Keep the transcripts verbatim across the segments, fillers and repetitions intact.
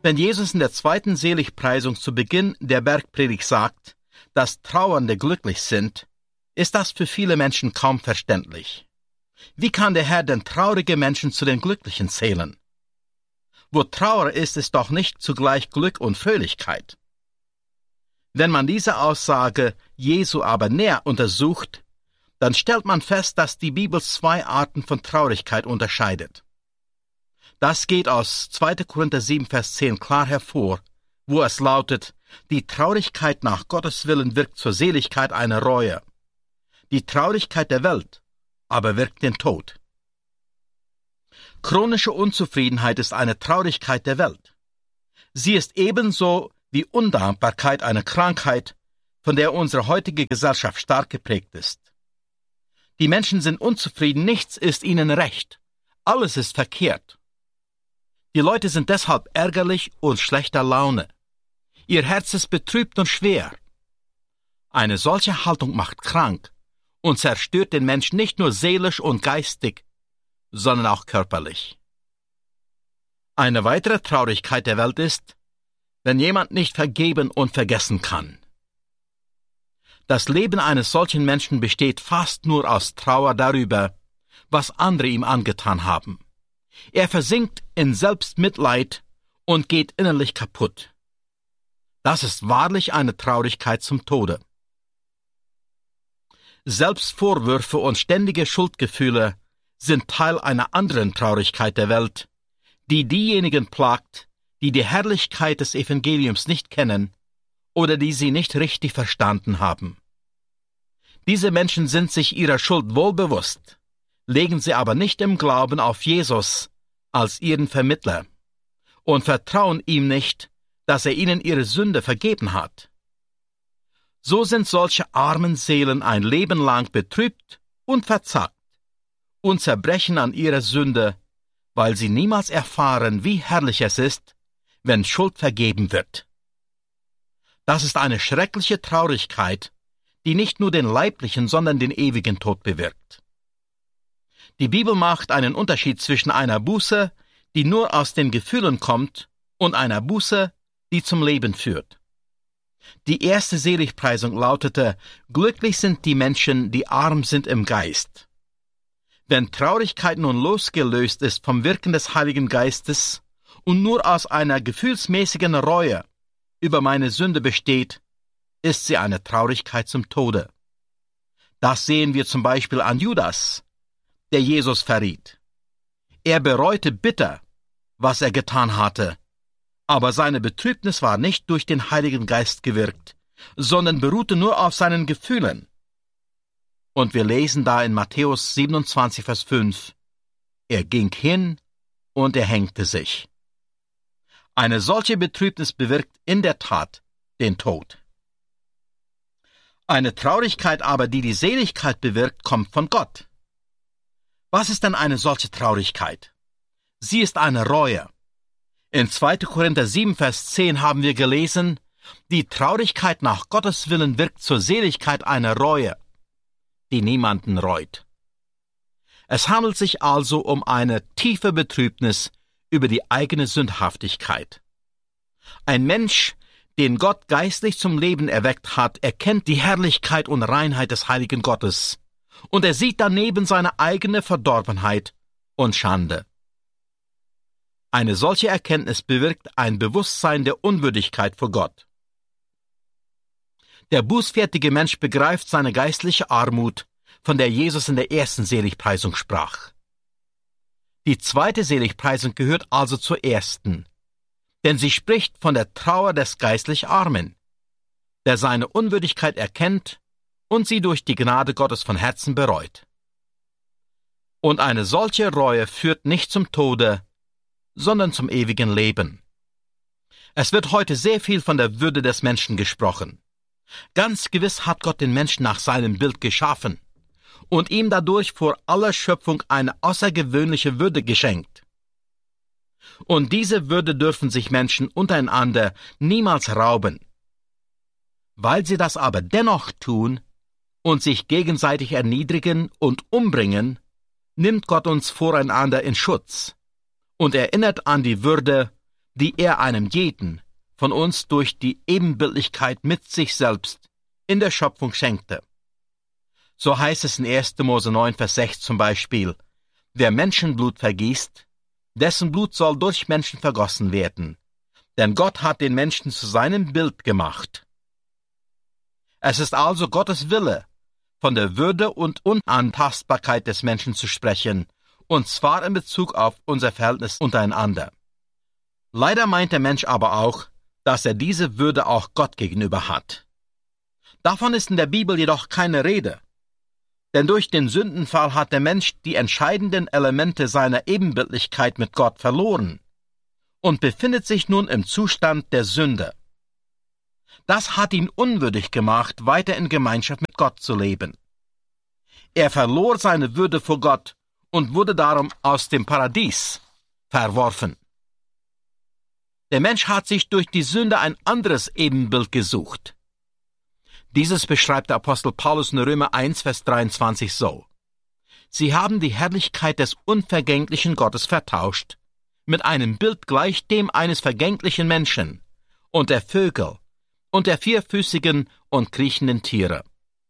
Wenn Jesus in der zweiten Seligpreisung zu Beginn der Bergpredigt sagt, dass Trauernde glücklich sind, ist das für viele Menschen kaum verständlich. Wie kann der Herr denn traurige Menschen zu den Glücklichen zählen? Wo Trauer ist, ist doch nicht zugleich Glück und Fröhlichkeit. Wenn man diese Aussage Jesu aber näher untersucht, dann stellt man fest, dass die Bibel zwei Arten von Traurigkeit unterscheidet. Das geht aus zweiter Korinther sieben, Vers zehn klar hervor, wo es lautet, die Traurigkeit nach Gottes Willen wirkt zur Seligkeit eine Reue. Die Traurigkeit der Welt aber wirkt den Tod. Chronische Unzufriedenheit ist eine Traurigkeit der Welt. Sie ist ebenso wie Undankbarkeit eine Krankheit, von der unsere heutige Gesellschaft stark geprägt ist. Die Menschen sind unzufrieden, nichts ist ihnen recht, alles ist verkehrt. Die Leute sind deshalb ärgerlich und schlechter Laune. Ihr Herz ist betrübt und schwer. Eine solche Haltung macht krank und zerstört den Menschen nicht nur seelisch und geistig, sondern auch körperlich. Eine weitere Traurigkeit der Welt ist, wenn jemand nicht vergeben und vergessen kann. Das Leben eines solchen Menschen besteht fast nur aus Trauer darüber, was andere ihm angetan haben. Er versinkt in Selbstmitleid und geht innerlich kaputt. Das ist wahrlich eine Traurigkeit zum Tode. Selbstvorwürfe und ständige Schuldgefühle sind Teil einer anderen Traurigkeit der Welt, die diejenigen plagt, die die Herrlichkeit des Evangeliums nicht kennen oder die sie nicht richtig verstanden haben. Diese Menschen sind sich ihrer Schuld wohl bewusst, legen sie aber nicht im Glauben auf Jesus als ihren Vermittler und vertrauen ihm nicht, dass er ihnen ihre Sünde vergeben hat. So sind solche armen Seelen ein Leben lang betrübt und verzagt und zerbrechen an ihrer Sünde, weil sie niemals erfahren, wie herrlich es ist, wenn Schuld vergeben wird. Das ist eine schreckliche Traurigkeit, die nicht nur den leiblichen, sondern den ewigen Tod bewirkt. Die Bibel macht einen Unterschied zwischen einer Buße, die nur aus den Gefühlen kommt, und einer Buße, die zum Leben führt. Die erste Seligpreisung lautete, glücklich sind die Menschen, die arm sind im Geist. Wenn Traurigkeit nun losgelöst ist vom Wirken des Heiligen Geistes und nur aus einer gefühlsmäßigen Reue über meine Sünde besteht, ist sie eine Traurigkeit zum Tode. Das sehen wir zum Beispiel an Judas, der Jesus verriet. Er bereute bitter, was er getan hatte, aber seine Betrübnis war nicht durch den Heiligen Geist gewirkt, sondern beruhte nur auf seinen Gefühlen. Und wir lesen da in Matthäus siebenundzwanzig, Vers fünf, er ging hin und er hängte sich. Eine solche Betrübnis bewirkt in der Tat den Tod. Eine Traurigkeit aber, die die Seligkeit bewirkt, kommt von Gott. Was ist denn eine solche Traurigkeit? Sie ist eine Reue. In zweiter Korinther sieben, Vers zehn haben wir gelesen, die Traurigkeit nach Gottes Willen wirkt zur Seligkeit eine Reue, die niemanden reut. Es handelt sich also um eine tiefe Betrübnis über die eigene Sündhaftigkeit. Ein Mensch, den Gott geistlich zum Leben erweckt hat, erkennt die Herrlichkeit und Reinheit des heiligen Gottes, und er sieht daneben seine eigene Verdorbenheit und Schande. Eine solche Erkenntnis bewirkt ein Bewusstsein der Unwürdigkeit vor Gott. Der bußfertige Mensch begreift seine geistliche Armut, von der Jesus in der ersten Seligpreisung sprach. Die zweite Seligpreisung gehört also zur ersten, denn sie spricht von der Trauer des geistlich Armen, der seine Unwürdigkeit erkennt und sie durch die Gnade Gottes von Herzen bereut. Und eine solche Reue führt nicht zum Tode, sondern zum ewigen Leben. Es wird heute sehr viel von der Würde des Menschen gesprochen. Ganz gewiss hat Gott den Menschen nach seinem Bild geschaffen und ihm dadurch vor aller Schöpfung eine außergewöhnliche Würde geschenkt. Und diese Würde dürfen sich Menschen untereinander niemals rauben. Weil sie das aber dennoch tun und sich gegenseitig erniedrigen und umbringen, nimmt Gott uns voreinander in Schutz und erinnert an die Würde, die er einem jeden von uns durch die Ebenbildlichkeit mit sich selbst in der Schöpfung schenkte. So heißt es in erster Mose neun, Vers sechs zum Beispiel: Wer Menschenblut vergießt, dessen Blut soll durch Menschen vergossen werden, denn Gott hat den Menschen zu seinem Bild gemacht. Es ist also Gottes Wille, von der Würde und Unantastbarkeit des Menschen zu sprechen, und zwar in Bezug auf unser Verhältnis untereinander. Leider meint der Mensch aber auch, dass er diese Würde auch Gott gegenüber hat. Davon ist in der Bibel jedoch keine Rede. Denn durch den Sündenfall hat der Mensch die entscheidenden Elemente seiner Ebenbildlichkeit mit Gott verloren und befindet sich nun im Zustand der Sünde. Das hat ihn unwürdig gemacht, weiter in Gemeinschaft mit Gott zu leben. Er verlor seine Würde vor Gott und wurde darum aus dem Paradies verworfen. Der Mensch hat sich durch die Sünde ein anderes Ebenbild gesucht. Dieses beschreibt der Apostel Paulus in Römer eins, Vers dreiundzwanzig so: Sie haben die Herrlichkeit des unvergänglichen Gottes vertauscht mit einem Bild gleich dem eines vergänglichen Menschen und der Vögel und der vierfüßigen und kriechenden Tiere.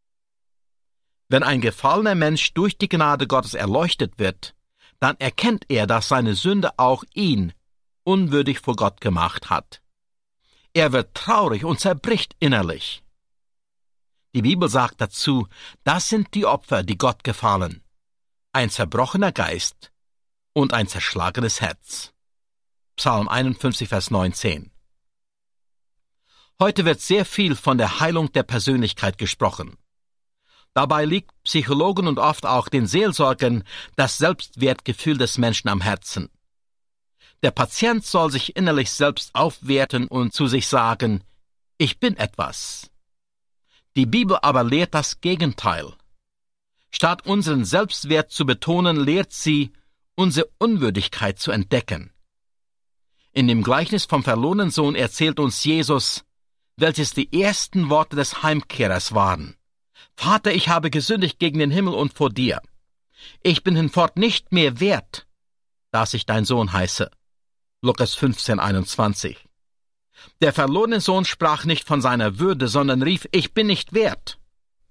Wenn ein gefallener Mensch durch die Gnade Gottes erleuchtet wird, dann erkennt er, dass seine Sünde auch ihn unwürdig vor Gott gemacht hat. Er wird traurig und zerbricht innerlich. Die Bibel sagt dazu, das sind die Opfer, die Gott gefallen: ein zerbrochener Geist und ein zerschlagenes Herz. Psalm einundfünfzig, Vers neunzehn. Heute wird sehr viel von der Heilung der Persönlichkeit gesprochen. Dabei liegt Psychologen und oft auch den Seelsorgern das Selbstwertgefühl des Menschen am Herzen. Der Patient soll sich innerlich selbst aufwerten und zu sich sagen: Ich bin etwas. Die Bibel aber lehrt das Gegenteil. Statt unseren Selbstwert zu betonen, lehrt sie, unsere Unwürdigkeit zu entdecken. In dem Gleichnis vom verlorenen Sohn erzählt uns Jesus, welches die ersten Worte des Heimkehrers waren: Vater, ich habe gesündigt gegen den Himmel und vor dir. Ich bin hinfort nicht mehr wert, dass ich dein Sohn heiße. Lukas fünfzehn, einundzwanzig. Der verlorene Sohn sprach nicht von seiner Würde, sondern rief: Ich bin nicht wert.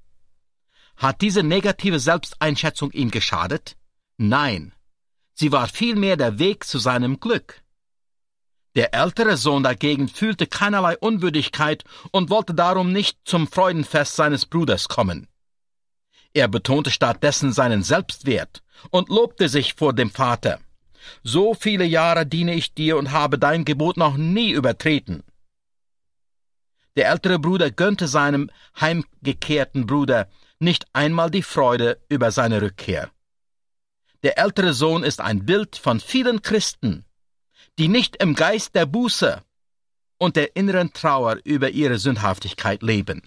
Hat diese negative Selbsteinschätzung ihm geschadet? Nein, sie war vielmehr der Weg zu seinem Glück. Der ältere Sohn dagegen fühlte keinerlei Unwürdigkeit und wollte darum nicht zum Freudenfest seines Bruders kommen. Er betonte stattdessen seinen Selbstwert und lobte sich vor dem Vater: So viele Jahre diene ich dir und habe dein Gebot noch nie übertreten. Der ältere Bruder gönnte seinem heimgekehrten Bruder nicht einmal die Freude über seine Rückkehr. Der ältere Sohn ist ein Bild von vielen Christen, die nicht im Geist der Buße und der inneren Trauer über ihre Sündhaftigkeit leben.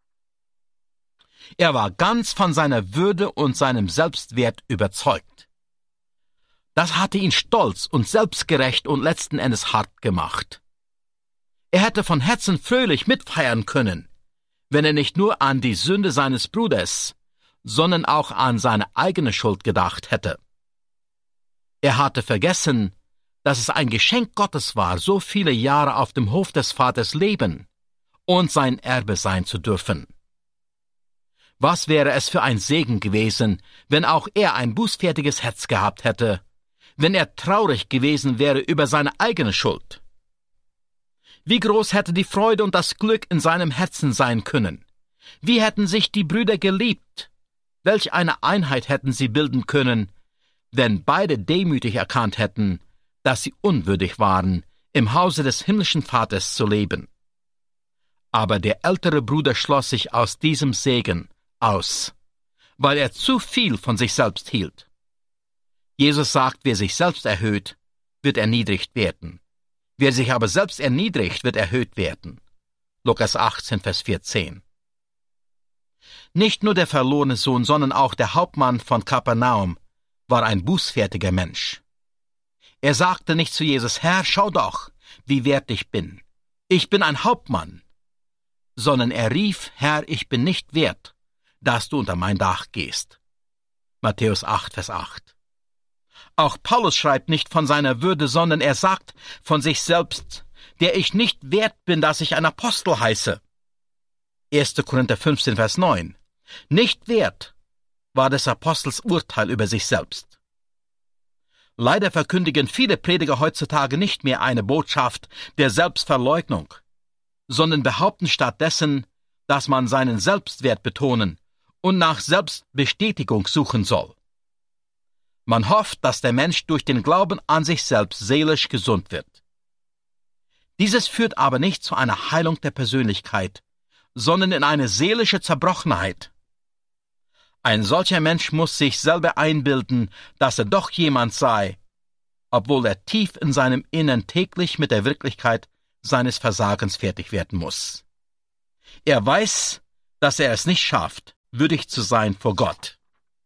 Er war ganz von seiner Würde und seinem Selbstwert überzeugt. Das hatte ihn stolz und selbstgerecht und letzten Endes hart gemacht. Er hätte von Herzen fröhlich mitfeiern können, wenn er nicht nur an die Sünde seines Bruders, sondern auch an seine eigene Schuld gedacht hätte. Er hatte vergessen, dass es ein Geschenk Gottes war, so viele Jahre auf dem Hof des Vaters leben und sein Erbe sein zu dürfen. Was wäre es für ein Segen gewesen, wenn auch er ein bußfertiges Herz gehabt hätte, wenn er traurig gewesen wäre über seine eigene Schuld. Wie groß hätte die Freude und das Glück in seinem Herzen sein können? Wie hätten sich die Brüder geliebt? Welch eine Einheit hätten sie bilden können, wenn beide demütig erkannt hätten, dass sie unwürdig waren, im Hause des himmlischen Vaters zu leben. Aber der ältere Bruder schloss sich aus diesem Segen aus, weil er zu viel von sich selbst hielt. Jesus sagt, wer sich selbst erhöht, wird erniedrigt werden. Wer sich aber selbst erniedrigt, wird erhöht werden. Lukas achtzehn, Vers vierzehn. Nicht nur der verlorene Sohn, sondern auch der Hauptmann von Kapernaum war ein bußfertiger Mensch. Er sagte nicht zu Jesus: Herr, schau doch, wie wert ich bin. Ich bin ein Hauptmann. Sondern er rief: Herr, ich bin nicht wert, dass du unter mein Dach gehst. Matthäus acht, Vers acht. Auch Paulus schreibt nicht von seiner Würde, sondern er sagt von sich selbst, der ich nicht wert bin, dass ich ein Apostel heiße. erster Korinther fünfzehn, Vers neun. Nicht wert war des Apostels Urteil über sich selbst. Leider verkündigen viele Prediger heutzutage nicht mehr eine Botschaft der Selbstverleugnung, sondern behaupten stattdessen, dass man seinen Selbstwert betonen und nach Selbstbestätigung suchen soll. Man hofft, dass der Mensch durch den Glauben an sich selbst seelisch gesund wird. Dieses führt aber nicht zu einer Heilung der Persönlichkeit, sondern in eine seelische Zerbrochenheit. Ein solcher Mensch muss sich selber einbilden, dass er doch jemand sei, obwohl er tief in seinem Innern täglich mit der Wirklichkeit seines Versagens fertig werden muss. Er weiß, dass er es nicht schafft, würdig zu sein vor Gott.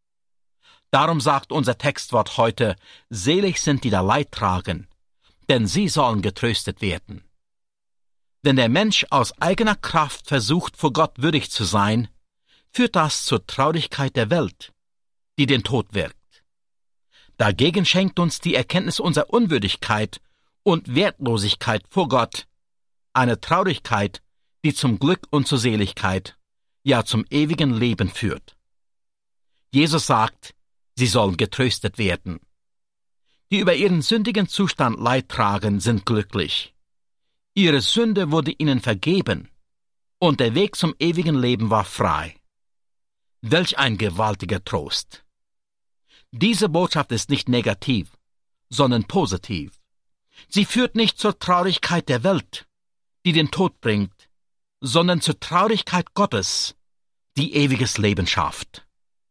Darum sagt unser Textwort heute, selig sind die da Leid tragen, denn sie sollen getröstet werden. Wenn der Mensch aus eigener Kraft versucht, vor Gott würdig zu sein, führt das zur Traurigkeit der Welt, die den Tod wirkt. Dagegen schenkt uns die Erkenntnis unserer Unwürdigkeit und Wertlosigkeit vor Gott eine Traurigkeit, die zum Glück und zur Seligkeit, ja zum ewigen Leben führt. Jesus sagt, sie sollen getröstet werden. Die über ihren sündigen Zustand Leid tragen, sind glücklich. Ihre Sünde wurde ihnen vergeben, und der Weg zum ewigen Leben war frei. Welch ein gewaltiger Trost! Diese Botschaft ist nicht negativ, sondern positiv. Sie führt nicht zur Traurigkeit der Welt, die den Tod bringt, sondern zur Traurigkeit Gottes, die ewiges Leben schafft.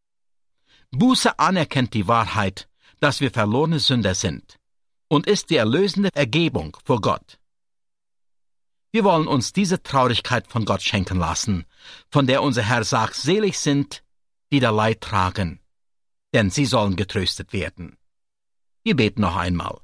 Buße anerkennt die Wahrheit, dass wir verlorene Sünder sind, und ist die erlösende Ergebung vor Gott. Wir wollen uns diese Traurigkeit von Gott schenken lassen, von der unser Herr sagt, selig sind, die da Leid tragen, denn sie sollen getröstet werden. Wir beten noch einmal.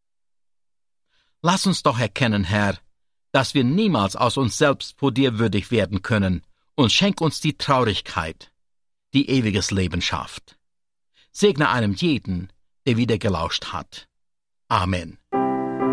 Lass uns doch erkennen, Herr, dass wir niemals aus uns selbst vor dir würdig werden können, und schenk uns die Traurigkeit, die ewiges Leben schafft. Segne einem jeden, der wieder gelauscht hat. Amen.